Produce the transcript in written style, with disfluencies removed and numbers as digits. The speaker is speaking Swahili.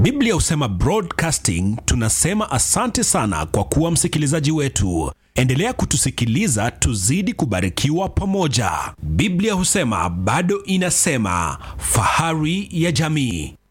Biblia Husema Broadcasting tunasema asante sana kwa kuwa msikilizaji wetu. Endelea kutusikiliza, tuzidi kubarikiwa pamoja. Biblia Husema bado inasema, fahari ya jamii.